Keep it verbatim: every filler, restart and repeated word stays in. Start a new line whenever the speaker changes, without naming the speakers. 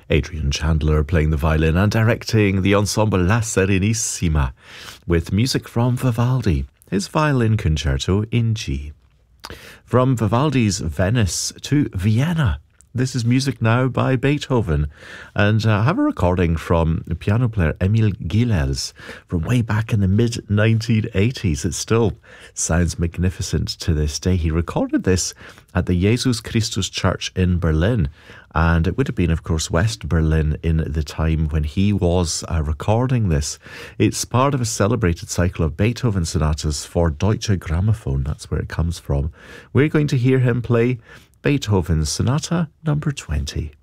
Adrian Chandler playing the violin and directing the ensemble La Serenissima with music from Vivaldi, his violin concerto in G. From Vivaldi's Venice to Vienna, this is music now by Beethoven, and uh, I have a recording from piano player Emil Gilels from way back in the mid nineteen eighties. It still sounds magnificent to this day. He recorded this at the Jesus Christus Church in Berlin, and it would have been, of course, West Berlin in the time when he was uh, recording this. It's part of a celebrated cycle of Beethoven sonatas for Deutsche Grammophon. That's where it comes from. We're going to hear him play Beethoven's Sonata number twenty.